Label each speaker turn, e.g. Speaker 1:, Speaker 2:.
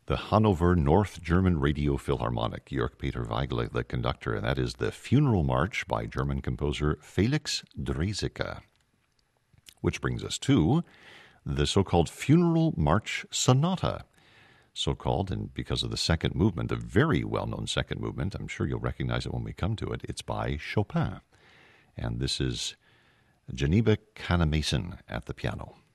Speaker 1: the Hanover North German Radio Philharmonic, Georg Peter Weigl, the conductor, and that is the Funeral March by German composer Felix Draeseke. Which brings us to the so-called Funeral March Sonata, so-called, and because of the second movement, the very well-known second movement, I'm sure you'll recognize it when we come to it, it's by Chopin. And this is Geneva Canemason at the piano.